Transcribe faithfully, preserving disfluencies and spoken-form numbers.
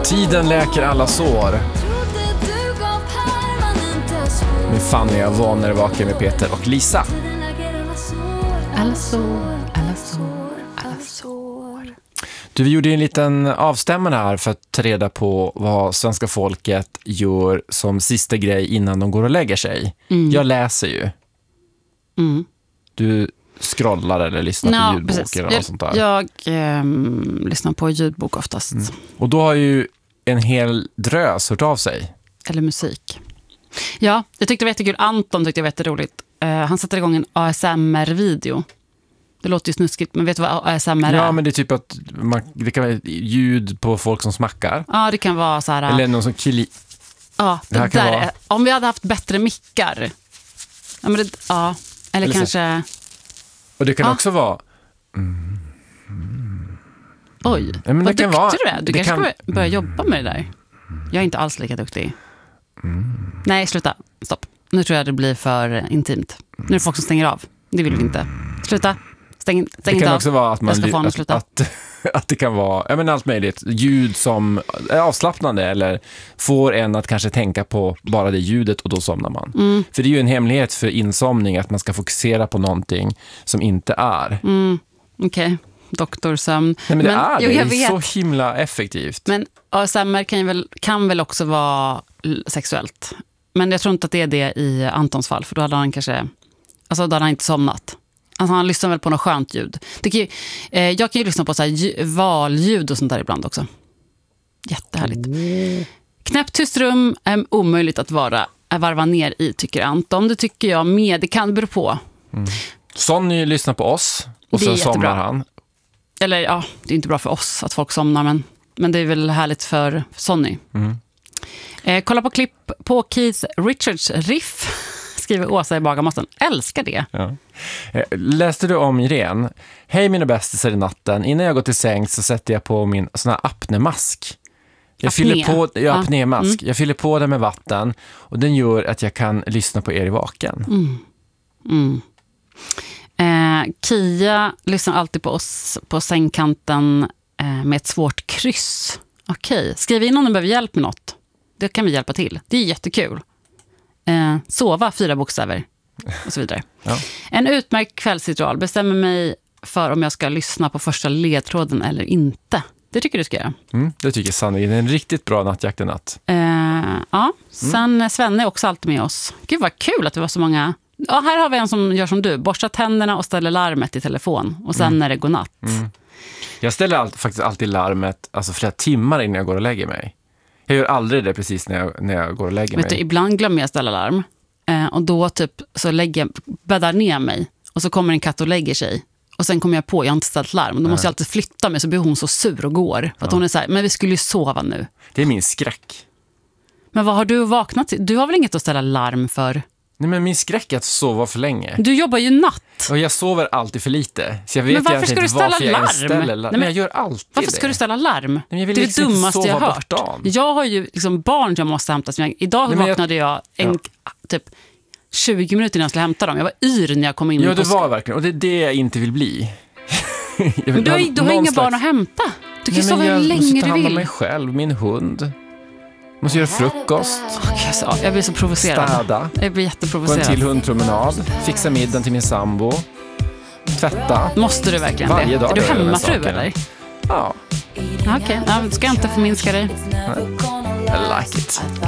Tiden läker alla sår. Med Fanny och Vonner vaken med Peter och Lisa. Alla sår, alla sår, alla sår. Du, vi gjorde en liten avstämmande här för att ta reda på vad svenska folket gör som sista grej innan de går och lägger sig. Mm. Jag läser ju. Mm. Du scrollar eller lyssnar no, på ljudbok precis. eller något jag, sånt där. Jag eh, lyssnar på ljudbok oftast. Mm. Och då har ju en hel drös hört av sig. Eller musik. Ja, jag tyckte det var jättekul. Anton tyckte det var jätteroligt. Uh, han sätter igång en A S M R-video. Det låter ju snuskigt, men vet du vad A S M R är? Ja, men det är typ att man, det kan vara ljud på folk som smackar. Ja, det kan vara så här... Eller någon som killi... Ja, det, det där vara... är, om vi hade haft bättre mickar. Ja, men det, ja. Eller, eller kanske... Och det kan ja. också vara... Mm. Mm. Oj, ja, men vad duktig vara... du är. Du det kanske kan... ska börja jobba med det där. Jag är inte alls lika duktig. Mm. Nej, sluta. Stopp. Nu tror jag det blir för intimt. Nu är det folk som stänger av. Det vill vi inte. Sluta. Stäng, stäng det inte kan av. Också vara att man jag ska få att, sluta. Att, att det kan vara jag menar, allt möjligt. Ljud som är avslappnande eller får en att kanske tänka på bara det ljudet och då somnar man. Mm. För det är ju en hemlighet för insomning att man ska fokusera på någonting som inte är. Mm. Okej. Okay. Doktorsömn. Nej, men det men, är det. Jo, det är så himla effektivt. Men A S M R kan väl, kan väl också vara sexuellt. Men jag tror inte att det är det i Antons fall. För då hade han kanske... Alltså då hade han inte somnat. Alltså han lyssnar väl på något skönt ljud. Det kan ju, eh, jag kan ju lyssna på så här valljud och sånt där ibland också. Jättehärligt. Mm. Knäpptyst rum är omöjligt att vara, att varva ner i, tycker Anton. Det tycker jag med. Det kan bero på. Mm. Sonny lyssnar på oss och så somnar han. Eller ja, det är inte bra för oss att folk somnar, men, men det är väl härligt för Sonny. Mm. Eh, kolla på klipp på Keith Richards riff, skriver Åsa i Bagarmossen. Älskar det. Ja. Eh, läste du om Irene? Hej mina bästisar i natten. Innan jag går till säng så sätter jag på min sån här apnemask. Jag apné. fyller på ja, apnémask. Mm. Jag fyller på den med vatten och den gör att jag kan lyssna på er i vaken. Mm. Mm. Eh, Kia lyssnar alltid på oss på sängkanten eh, med ett svårt kryss. Okej, okay. Skriv in om du behöver hjälp med något. Det kan vi hjälpa till. Det är jättekul. Eh, sova, fyra bokstäver och så vidare. Ja. En utmärkt kvällsritual. Bestämmer mig för om jag ska lyssna på första ledtråden eller inte. Det tycker du ska göra. Mm, det tycker Sanne. Det är en riktigt bra nattjakt i natt. Eh, ja, sen mm. Svenne är också alltid med oss. Gud vad kul att det var så många... Ja, här har vi en som gör som du. Borstar tänderna och ställer larmet i telefon. Och sen mm. är det godnatt. Mm. Jag ställer all, faktiskt alltid larmet alltså flera timmar innan jag går och lägger mig. Jag gör aldrig det precis när jag, när jag går och lägger Vet mig. Du, ibland glömmer jag ställa larm. Eh, och då typ så lägger, bäddar ner mig. Och så kommer en katt och lägger sig. Och sen kommer jag på, jag har inte ställt larm. Då måste äh. jag alltid flytta mig, så blir hon så sur och går. För att ja. Hon är så här, men vi skulle ju sova nu. Det är min skräck. Men vad har du vaknat till? Du har väl inget att ställa larm för? Nej, men min skräck är att sova för länge. Du jobbar ju natt. Och jag sover alltid för lite. Så jag vet men varför ska du ställa larm? Ställer larm? Nej, men jag gör alltid varför det. ska du ställa larm? Nej, jag vill det är liksom det dummaste jag har hört. Dagen. Jag har ju liksom barn jag måste hämta. Idag Nej, vaknade jag, jag en, ja. typ tjugo minuter innan jag skulle hämta dem. Jag var yr när jag kom in. Ja, det var verkligen. Och det är det jag inte vill bli. vill men du har, du har inga slags... barn att hämta. Du kan sova hur länge du vill. Jag måste ta hand om mig själv, min hund. Måste göra frukost. Okay, så, jag blir så provocerad. Städa. Jag blir jätteprovocerad. Gå en till hundpromenad. Fixa middagen till min sambo. Tvätta. Måste du verkligen varje det? Dag är du hemmafru eller? Ja. Okej, okay. ja, ska jag inte förminska dig. I like it.